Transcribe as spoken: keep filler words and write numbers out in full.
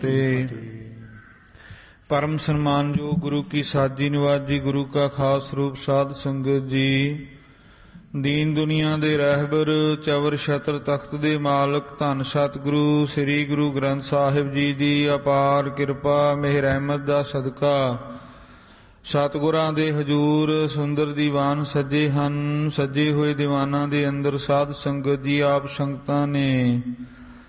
ਤੇ ਪਰਮ ਸਨਮਾਨਯੋਗ ਗੁਰੂ ਕੀ ਸਾਜੀ ਨਿਵਾਜੀ ਗੁਰੂ ਕਾ ਖਾਸ ਰੂਪ ਸਾਧ ਸੰਗਤ ਜੀ, ਦੀਨ ਦੁਨੀਆ ਦੇ ਰਹਿਬਰ ਚਵਰ ਛਤਰ ਤਖਤ ਦੇ ਮਾਲਕ ਧੰਨ ਸਤਿਗੁਰੂ ਸ੍ਰੀ ਗੁਰੂ ਗ੍ਰੰਥ ਸਾਹਿਬ ਜੀ ਦੀ ਅਪਾਰ ਕਿਰਪਾ ਮਿਹਰ ਰਹਿਮਤ ਦਾ ਸਦਕਾ ਸਤਿਗੁਰਾਂ ਦੇ ਹਜੂਰ ਸੁੰਦਰ ਦੀਵਾਨ ਸੱਜੇ ਹਨ। ਸੱਜੇ ਹੋਏ ਦੀਵਾਨਾਂ ਦੇ ਅੰਦਰ ਸਾਧ ਸੰਗਤ ਜੀ ਆਪ ਸੰਗਤਾਂ ਨੇ